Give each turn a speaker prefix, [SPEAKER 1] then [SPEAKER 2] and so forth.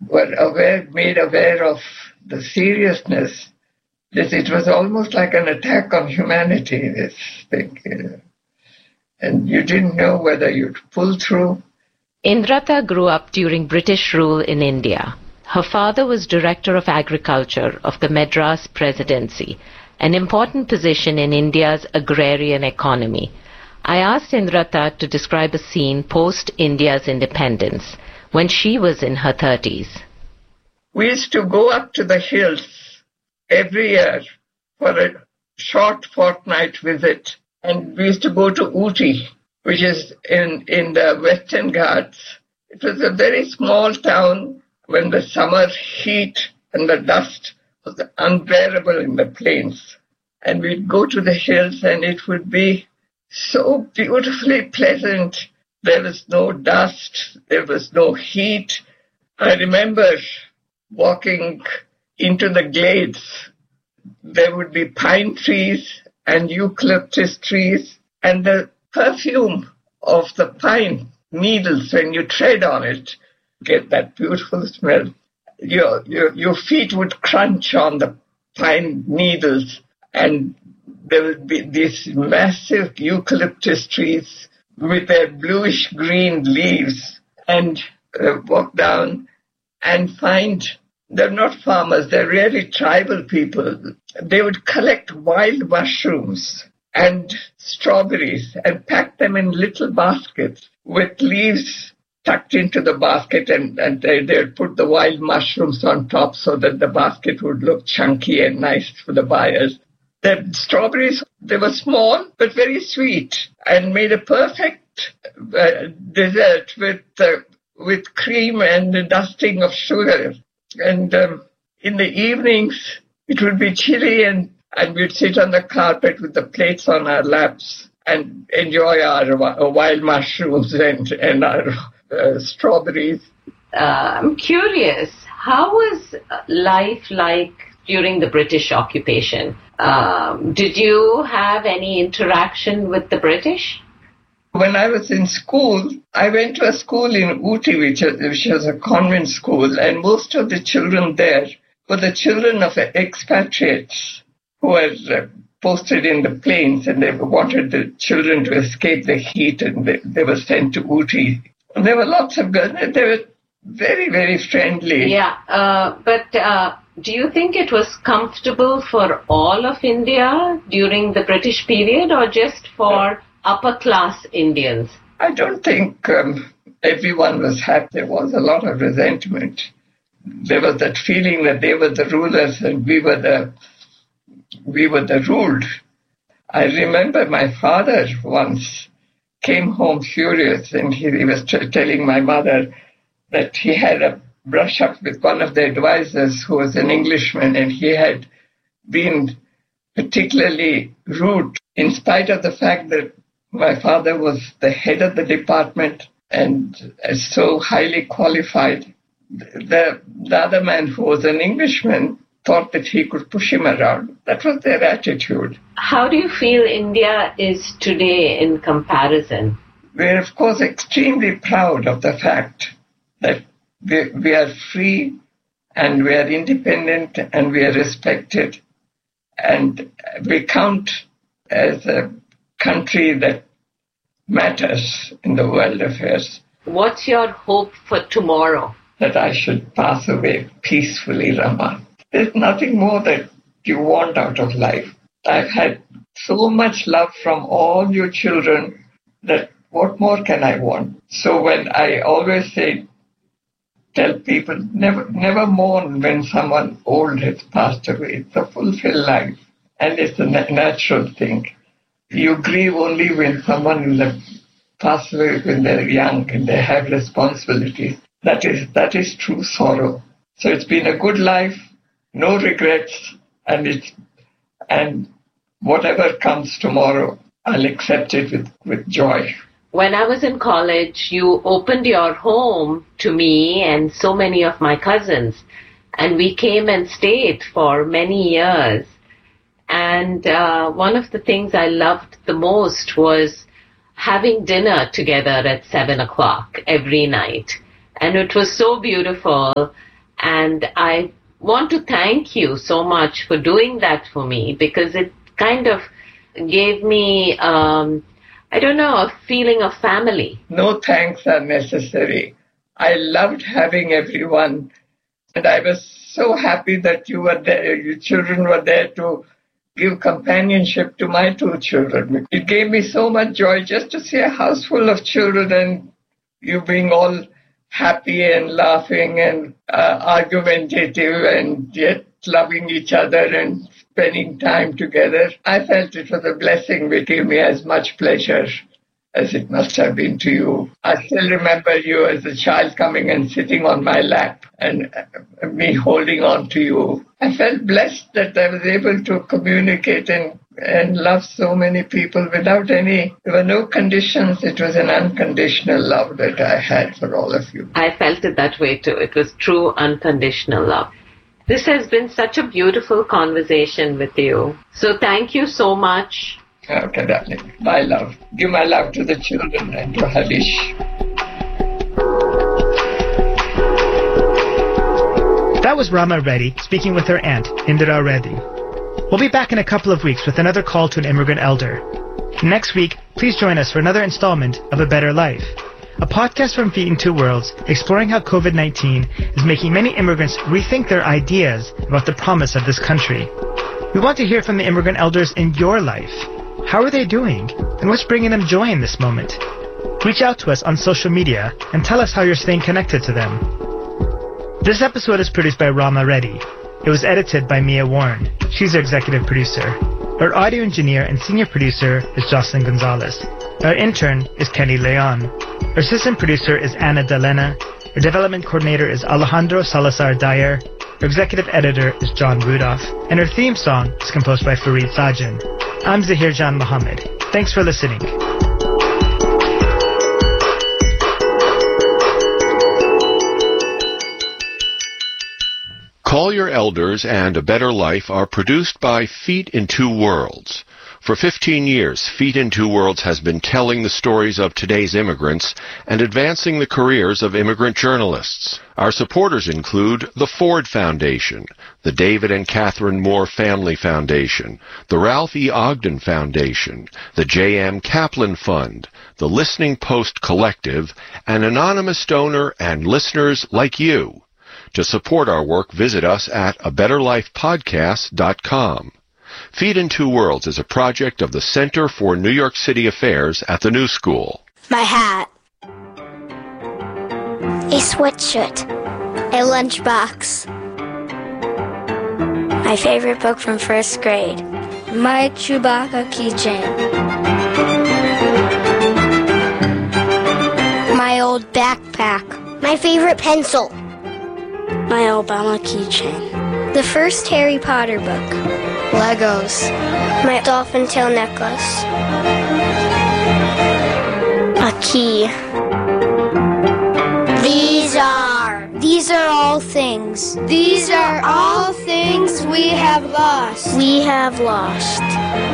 [SPEAKER 1] made aware of the seriousness. It was almost like an attack on humanity, this thing. And you didn't know whether you'd pull through.
[SPEAKER 2] Indrata grew up during British rule in India. Her father was Director of Agriculture of the Madras Presidency, an important position in India's agrarian economy. I asked Indrata to describe a scene post-India's independence, when she was in her 30s.
[SPEAKER 1] We used to go up to the hills every year for a short fortnight visit. And we used to go to Ooty, which is in the Western Ghats. It was a very small town when the summer heat and the dust was unbearable in the plains. And we'd go to the hills and it would be so beautifully pleasant. There was no dust, there was no heat. I remember walking into the glades. There would be pine trees and eucalyptus trees, and the perfume of the pine needles when you tread on it, get that beautiful smell. Your feet would crunch on the pine needles, and there would be these massive eucalyptus trees with their bluish green leaves, and walk down and find they're not farmers, they're really tribal people. They would collect wild mushrooms and strawberries and pack them in little baskets with leaves tucked into the basket, and they'd put the wild mushrooms on top so that the basket would look chunky and nice for the buyers. The strawberries, they were small but very sweet and made a perfect dessert with cream and a dusting of sugar. And in the evenings, it would be chilly and we'd sit on the carpet with the plates on our laps and enjoy our wild mushrooms and our strawberries.
[SPEAKER 2] I'm curious, how was life like during the British occupation? Did you have any interaction with the British?
[SPEAKER 1] When I was in school, I went to a school in Ooty, which was a convent school, and most of the children there were the children of expatriates who were posted in the plains, and they wanted the children to escape the heat, and they were sent to Ooty. And there were lots of girls. They were very, very friendly.
[SPEAKER 2] Yeah, but do you think it was comfortable for all of India during the British period, or just for upper-class Indians?
[SPEAKER 1] I don't think everyone was happy. There was a lot of resentment. There was that feeling that they were the rulers and we were the ruled. I remember my father once came home furious, and he was telling my mother that he had a brush-up with one of the advisors who was an Englishman, and he had been particularly rude in spite of the fact that my father was the head of the department and so highly qualified. The other man, who was an Englishman, thought that he could push him around. That was their attitude.
[SPEAKER 2] How do you feel India is today in comparison?
[SPEAKER 1] We're, of course, extremely proud of the fact that we are free and we are independent and we are respected. And we count as a country that matters in the world affairs.
[SPEAKER 2] What's your hope for tomorrow?
[SPEAKER 1] That I should pass away peacefully, Rama. There's nothing more that you want out of life. I've had so much love from all your children that what more can I want? So when I always tell people, never mourn when someone old has passed away. It's a fulfilled life, and it's a natural thing. You grieve only when someone will have passed away when they're young and they have responsibilities. That is true sorrow. So it's been a good life, no regrets, and whatever comes tomorrow, I'll accept it with joy.
[SPEAKER 2] When I was in college, you opened your home to me and so many of my cousins, and we came and stayed for many years. And one of the things I loved the most was having dinner together at 7 o'clock every night. And it was so beautiful. And I want to thank you so much for doing that for me, because it kind of gave me, a feeling of family.
[SPEAKER 1] No thanks are necessary. I loved having everyone, and I was so happy that you were there, your children were there to give companionship to my two children. It gave me so much joy just to see a house full of children and you being all happy and laughing and argumentative and yet loving each other and spending time together. I felt it was a blessing which gave me as much pleasure as it must have been to you. I still remember you as a child coming and sitting on my lap and me holding on to you. I felt blessed that I was able to communicate and love so many people without there were no conditions. It was an unconditional love that I had for all of you.
[SPEAKER 2] I felt it that way too. It was true unconditional love. This has been such a beautiful conversation with you. So thank you so much.
[SPEAKER 1] Okay, darling. My love. Give my love to the children and to Harish.
[SPEAKER 3] That was Rama Reddy speaking with her aunt, Indira Reddy. We'll be back in a couple of weeks with another call to an immigrant elder. Next week, please join us for another installment of A Better Life, a podcast from Feet in Two Worlds exploring how COVID-19 is making many immigrants rethink their ideas about the promise of this country. We want to hear from the immigrant elders in your life. How are they doing? And what's bringing them joy in this moment? Reach out to us on social media and tell us how you're staying connected to them. This episode is produced by Rama Reddy. It was edited by Mia Warren. She's our executive producer. Our audio engineer and senior producer is Jocelyn Gonzalez. Our intern is Kenny Leon. Our assistant producer is Anna Delena. Our development coordinator is Alejandro Salazar Dyer. Our executive editor is John Rudolph. And our theme song is composed by Fareed Sajan. I'm Zahir Jan Mohammed. Thanks for listening.
[SPEAKER 4] Call Your Elders and A Better Life are produced by Feet in Two Worlds. For 15 years, Feet in Two Worlds has been telling the stories of today's immigrants and advancing the careers of immigrant journalists. Our supporters include the Ford Foundation, the David and Catherine Moore Family Foundation, the Ralph E. Ogden Foundation, the J.M. Kaplan Fund, the Listening Post Collective, an anonymous donor, and listeners like you. To support our work, visit us at abetterlifepodcast.com. Feet in Two Worlds is a project of the Center for New York City Affairs at the New School.
[SPEAKER 5] My hat. A sweatshirt. A lunchbox. My favorite book from first grade. My Chewbacca keychain. My old backpack. My favorite pencil. My Obama keychain. The first Harry Potter book. Legos. My dolphin tail necklace. A key. These are all things. These are all things we have lost. We have lost.